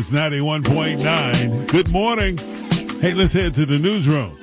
Sirius 91.9. Good morning. Hey, let's head to the newsroom.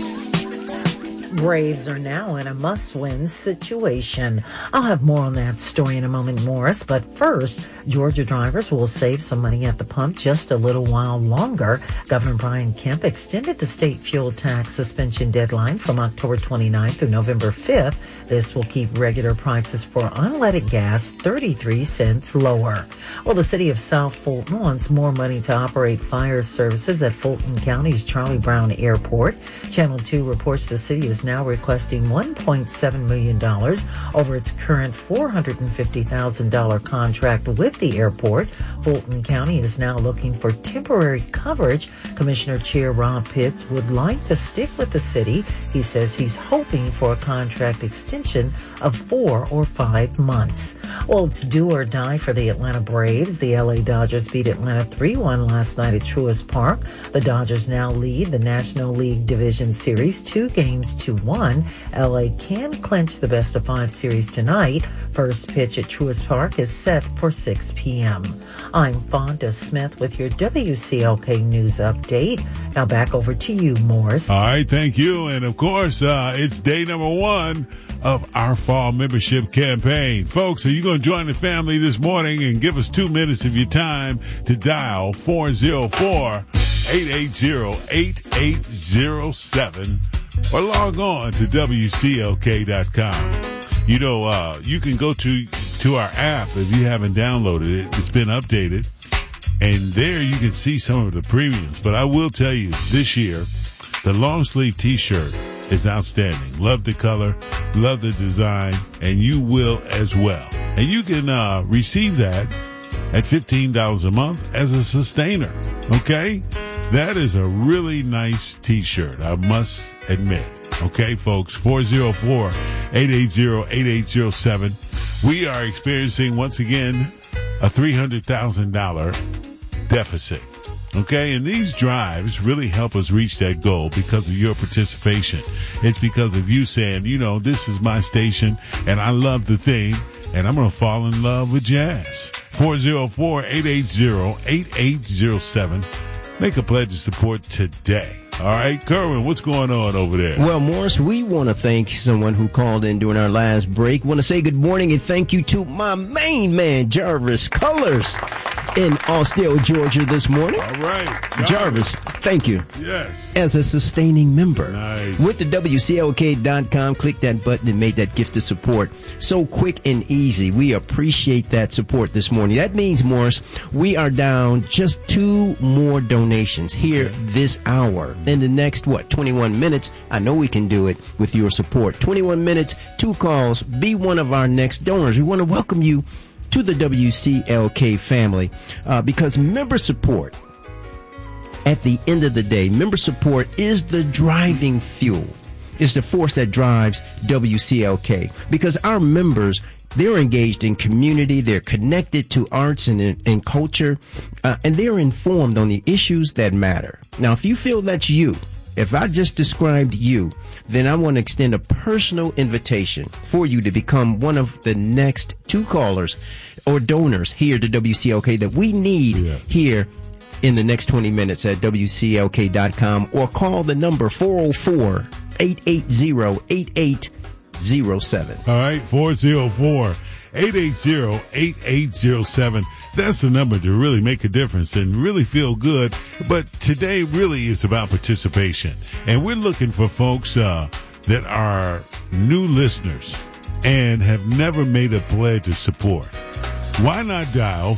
Braves are now in a must-win situation. I'll have more on that story in a moment, Morris. But first, Georgia drivers will save some money at the pump just a little while longer. Governor Brian Kemp extended the state fuel tax suspension deadline from October 29th through November 5th. This will keep regular prices for unleaded gas 33 cents lower. Well, the city of South Fulton wants more money to operate fire services at Fulton County's Charlie Brown Airport. Channel 2 reports the city is now requesting $1.7 million over its current $450,000 contract with the airport. Fulton County is now looking for temporary coverage. Commissioner Chair Rob Pitts would like to stick with the city. He says he's hoping for a contract extension of 4 or 5 months. Well, it's do or die for the Atlanta Braves. The LA Dodgers beat Atlanta 3-1 last night at Truist Park. The Dodgers now lead the National League Division Series 2-1. LA can clinch the best-of-5 series tonight. First pitch at Truist Park is set for 6 p.m. I'm Fonda Smith with your WCLK News Update. Now back over to you, Morris. All right, thank you. And, of course, it's day number 1 of our fall membership campaign. Folks, are you going to join the family this morning and give us 2 minutes of your time to dial 404-880-8807 or log on to WCLK.com. You know, you can go to our app if you haven't downloaded it. It's been updated. And there you can see some of the premiums. But I will tell you, this year, the long sleeve T-shirt is outstanding. Love the color, love the design, and you will as well. And you can receive that at $15 a month as a sustainer. Okay? That is a really nice T-shirt, I must admit. Okay, folks, 404-880-8807. We are experiencing, once again, a $300,000 deficit. Okay, and these drives really help us reach that goal because of your participation. It's because of you saying, you know, this is my station, and I love the thing, and I'm going to fall in love with jazz. 404-880-8807. Make a pledge of support today. All right, Kerwin, what's going on over there? Well, Morris, we want to thank someone who called in during our last break. Want to say good morning and thank you to my main man, Jarvis Colors, in Austell, Georgia this morning. All right. Jarvis, thank you. Yes. As a sustaining member. Nice. With the WCLK.com, click that button and make that gift of support. So quick and easy. We appreciate that support this morning. That means, Morris, we are down just 2 more donations here this hour. In the next, 21 minutes, I know we can do it with your support. 21 minutes, 2 calls, be one of our next donors. We want to welcome you to the WCLK family because member support, at the end of the day, member support is the driving fuel. It's the force that drives WCLK because our members, they're engaged in community, they're connected to arts and culture, and they're informed on the issues that matter. Now, if you feel that's you, if I just described you, then I want to extend a personal invitation for you to become one of the next 2 callers or donors here to WCLK that we need here in the next 20 minutes at WCLK.com, or call the number 404-880-8807. All right, 404-880-8807. That's the number to really make a difference and really feel good. But today really is about participation. And we're looking for folks that are new listeners and have never made a pledge of support. Why not dial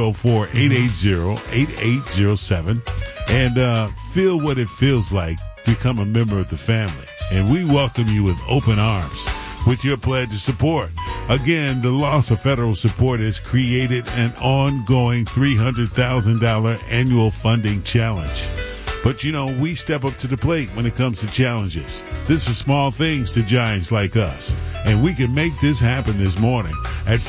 404-880-8807 and feel what it feels like to become a member of the family. And we welcome you with open arms with your pledge of support. Again, the loss of federal support has created an ongoing $300,000 annual funding challenge. But, we step up to the plate when it comes to challenges. This is small things to giants like us. And we can make this happen this morning at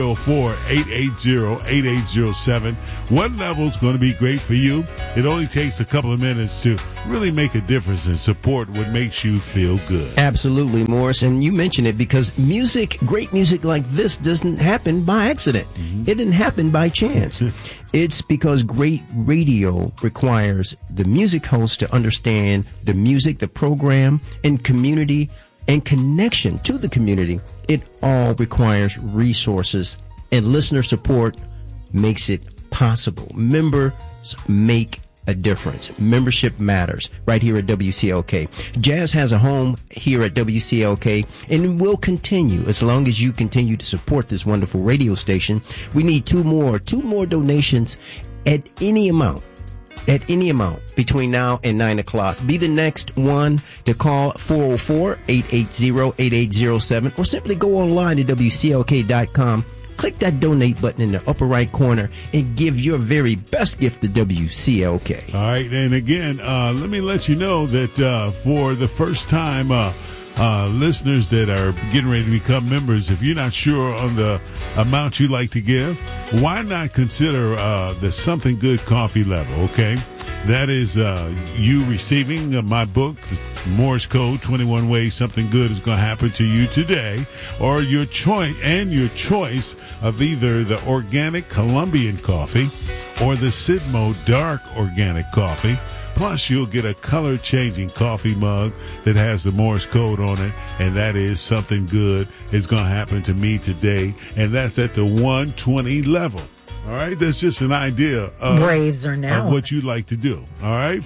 404-880-8807. What level is going to be great for you? It only takes a couple of minutes to really make a difference and support what makes you feel good. Absolutely, Morris. And you mentioned it because great music like this doesn't happen by accident. Mm-hmm. It didn't happen by chance. It's because great radio requires the music host to understand the music, the program, and community and connection to the community. It all requires resources, and listener support makes it possible. Members make a difference. Membership matters right here at WCLK. Jazz has a home here at WCLK and will continue as long as you continue to support this wonderful radio station. We need two more donations at any amount. Between now and 9 o'clock. Be the next one to call 404-880-8807 or simply go online to WCLK.com. Click that donate button in the upper right corner and give your very best gift to WCLK. All right. And again, let me let you know that for the first time, listeners that are getting ready to become members, if you're not sure on the amount you like to give, why not consider the Something Good coffee level, okay? That is you receiving my book, Morse Code, 21 Ways Something Good is going to happen to you today, or your choice of either the organic Colombian coffee or the Sidmo dark organic coffee. Plus, you'll get a color-changing coffee mug that has the Morse code on it, and that is Something Good is going to happen to me today, and that's at the 120 level. All right, that's just an idea of what you'd like to do. All right,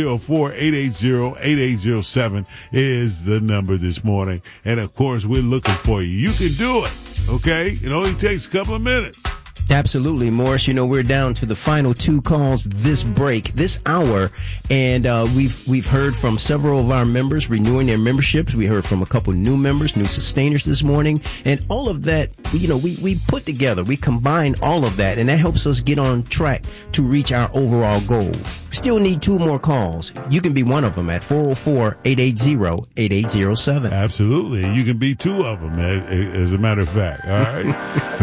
404-880-8807 is the number this morning, and of course, we're looking for you. You can do it, okay? It only takes a couple of minutes. Absolutely, Morris. We're down to the final two calls this hour, and we've heard from several of our members renewing their memberships. We heard from a couple new members, new sustainers this morning, and all of that, we put together, we combine all of that, and that helps us get on track to reach our overall goal. Still need two more calls. You can be one of them at 404-880-8807. Absolutely. You can be two of them, as a matter of fact. All right.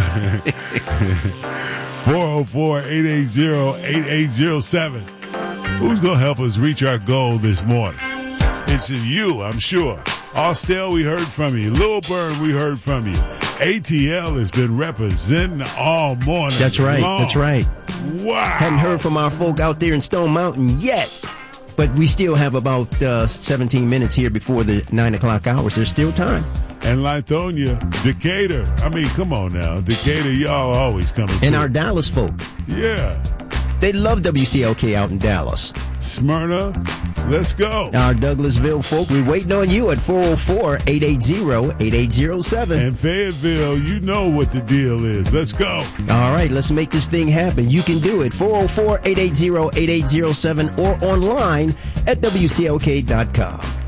404-880-8807. Who's going to help us reach our goal this morning? It's you, I'm sure. Austell, we heard from you. Lilburn, we heard from you. ATL has been representing all morning. That's right. long. That's right. Wow. Hadn't heard from our folk out there in Stone Mountain yet. But we still have about 17 minutes here before the 9 o'clock hours. There's still time. And Lithonia, Decatur. I mean, come on now. Decatur, y'all always coming And our Dallas folk. Yeah. They love WCLK out in Dallas. Smyrna, let's go. Our Douglasville folk, we're waiting on you at 404-880-8807. And Fayetteville, you know what the deal is. Let's go. All right, let's make this thing happen. You can do it. 404-880-8807 or online at WCLK.com.